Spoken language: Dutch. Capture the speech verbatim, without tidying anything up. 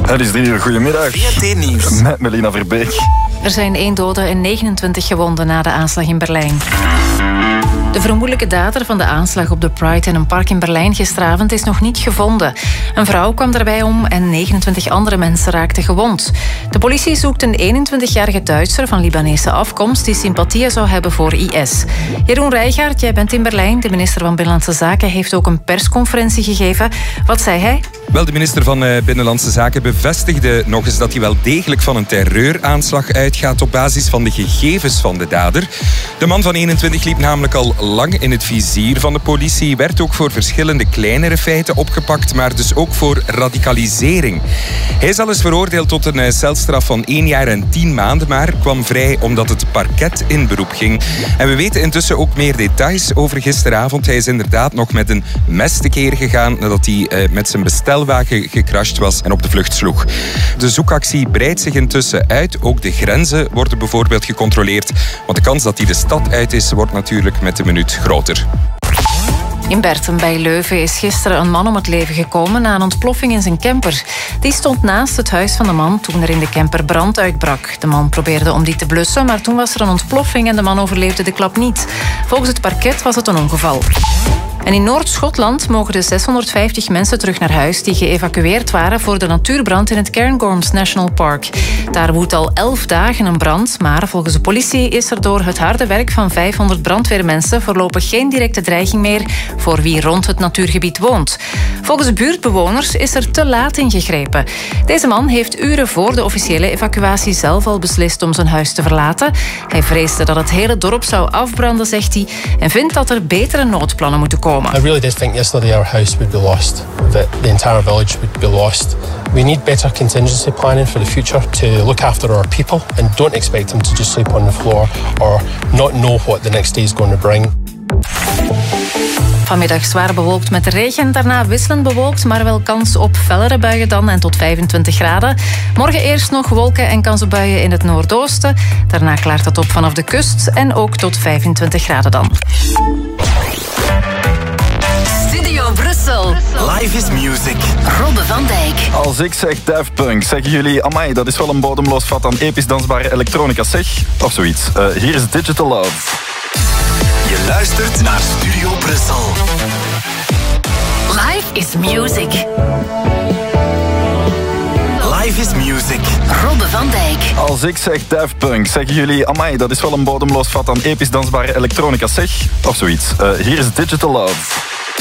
Het is drie uur, goedemiddag. V T Nieuws. Met Melina Verbeek. Er zijn één dode en negenentwintig gewonden na de aanslag in Berlijn. De vermoedelijke dader van de aanslag op de Pride in een park in Berlijn gisteravond is nog niet gevonden. Een vrouw kwam daarbij om en negenentwintig andere mensen raakten gewond. De politie zoekt een eenentwintigjarige Duitser van Libanese afkomst die sympathieën zou hebben voor I S. Jeroen Rijgaard, jij bent in Berlijn. De minister van Binnenlandse Zaken heeft ook een persconferentie gegeven. Wat zei hij? Wel, de minister van Binnenlandse Zaken bevestigde nog eens dat hij wel degelijk van een terreuraanslag uitgaat op basis van de gegevens van de dader. De man van eenentwintig liep namelijk al lang in het vizier van de politie, werd ook voor verschillende kleinere feiten opgepakt, maar dus ook voor radicalisering. Hij is al eens veroordeeld tot een celstraf van één jaar en tien maanden, maar kwam vrij omdat het parket in beroep ging. En we weten intussen ook meer details over gisteravond. Hij is inderdaad nog met een mes tekeer gegaan nadat hij uh, met zijn bestelwagen gecrashed was en op de vlucht sloeg. De zoekactie breidt zich intussen uit. Ook de grenzen worden bijvoorbeeld gecontroleerd, want de kans dat hij de stad uit is, wordt natuurlijk met de minuut groter. In Bertem bij Leuven is gisteren een man om het leven gekomen na een ontploffing in zijn camper. Die stond naast het huis van de man toen er in de camper brand uitbrak. De man probeerde om die te blussen, maar toen was er een ontploffing en de man overleefde de klap niet. Volgens het parket was het een ongeval. En in Noord-Schotland mogen de zeshonderdvijftig mensen terug naar huis die geëvacueerd waren voor de natuurbrand in het Cairngorms National Park. Daar woedt al elf dagen een brand, maar volgens de politie is er door het harde werk van vijfhonderd brandweermensen voorlopig geen directe dreiging meer voor wie rond het natuurgebied woont. Volgens buurtbewoners is er te laat ingegrepen. Deze man heeft uren voor de officiële evacuatie zelf al beslist om zijn huis te verlaten. Hij vreesde dat het hele dorp zou afbranden, zegt hij, en vindt dat er betere noodplannen moeten komen. I really did think yesterday our house would be lost, that the entire village would be lost. We need better contingency planning for the future to look after our people and don't expect them to just sleep on the floor or not know what the next day is going to bring. Vanmiddag zwaar bewolkt met regen, daarna wisselend bewolkt, maar wel kans op fellere buien dan en tot vijfentwintig graden. Morgen eerst nog wolken en kans op buien in het noordoosten. Daarna klaart het op vanaf de kust en ook tot vijfentwintig graden dan. Studio Brussel. Live is music. Robbe van Dijk. Als ik zeg Daft Punk, zeggen jullie, amai, dat is wel een bodemloos vat aan episch dansbare elektronica, zeg? Of zoiets. Uh, hier is Digital Love. Je luistert naar Studio Brussel. Live is music. Live is music. Robbe van Dijk. Als ik zeg Daft Punk, zeggen jullie, amai, dat is wel een bodemloos vat aan episch dansbare elektronica, zeg? Of zoiets. Uh, hier is Digital Love.